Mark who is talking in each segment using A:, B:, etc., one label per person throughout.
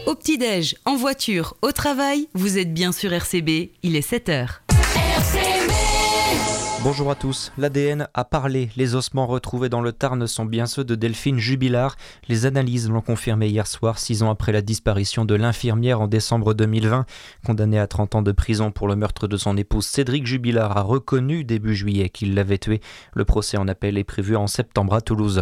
A: Au petit-déj, en voiture, au travail, vous êtes bien sur RCB, il est 7h. RCB.
B: Bonjour à tous, l'ADN a parlé. Les ossements retrouvés dans le Tarn sont bien ceux de Delphine Jubilard. Les analyses l'ont confirmé hier soir, 6 ans après la disparition de l'infirmière en décembre 2020. Condamné à 30 ans de prison pour le meurtre de son épouse, Cédric Jubilard a reconnu début juillet qu'il l'avait tuée. Le procès en appel est prévu en septembre à Toulouse.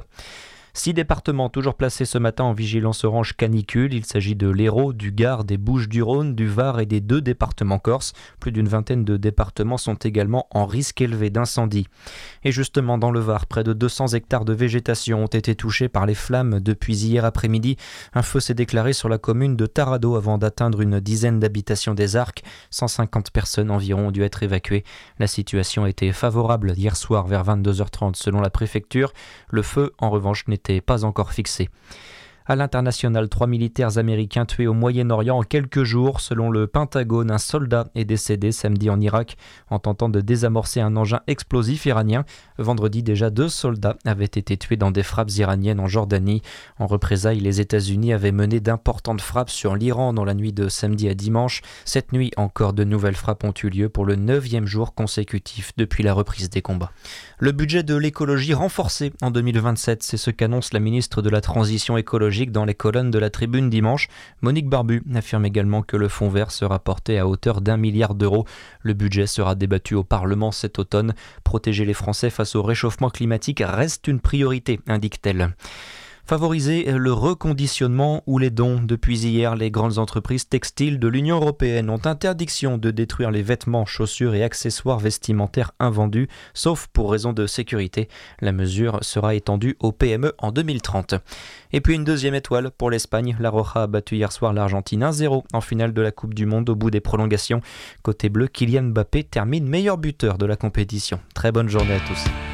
B: 6 départements toujours placés ce matin en vigilance orange canicule. Il s'agit de l'Hérault, du Gard, des Bouches-du-Rhône, du Var et des 2 départements corses. Plus d'une vingtaine de départements sont également en risque élevé d'incendie. Et justement dans le Var, près de 200 hectares de végétation ont été touchés par les flammes depuis hier après-midi. Un feu s'est déclaré sur la commune de Tarado avant d'atteindre une dizaine d'habitations des Arcs. 150 personnes environ ont dû être évacuées. La situation était favorable hier soir vers 22h30 selon la préfecture. Le feu en revanche n'était pas encore fixé. À l'international, 3 militaires américains tués au Moyen-Orient en quelques jours. Selon le Pentagone, un soldat est décédé samedi en Irak en tentant de désamorcer un engin explosif iranien. Vendredi, déjà 2 soldats avaient été tués dans des frappes iraniennes en Jordanie. En représailles, les États-Unis avaient mené d'importantes frappes sur l'Iran dans la nuit de samedi à dimanche. Cette nuit, encore de nouvelles frappes ont eu lieu pour le 9e jour consécutif depuis la reprise des combats. Le budget de l'écologie renforcé en 2027, c'est ce qu'annonce la ministre de la Transition écologique dans les colonnes de la Tribune dimanche. Monique Barbu affirme également que le fonds vert sera porté à hauteur d'1 milliard d'euros. Le budget sera débattu au Parlement cet automne. Protéger les Français face au réchauffement climatique reste une priorité, indique-t-elle. Favoriser le reconditionnement ou les dons. Depuis hier, les grandes entreprises textiles de l'Union européenne ont interdiction de détruire les vêtements, chaussures et accessoires vestimentaires invendus, sauf pour raison de sécurité. La mesure sera étendue aux PME en 2030. Et puis une deuxième étoile pour l'Espagne. La Roja a battu hier soir l'Argentine 1-0 en finale de la Coupe du Monde au bout des prolongations. Côté bleu, Kylian Mbappé termine meilleur buteur de la compétition. Très bonne journée à tous.